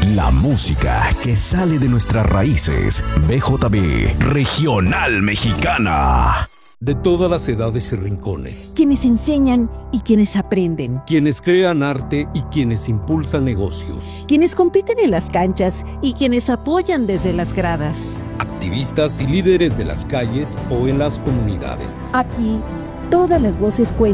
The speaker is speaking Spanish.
La música que sale de nuestras raíces. BJB Regional Mexicana. De todas las edades y rincones. Quienes enseñan y quienes aprenden. Quienes crean arte y quienes impulsan negocios. Quienes compiten en las canchas y quienes apoyan desde las gradas. Activistas y líderes de las calles o en las comunidades. Aquí, todas las voces cuentan.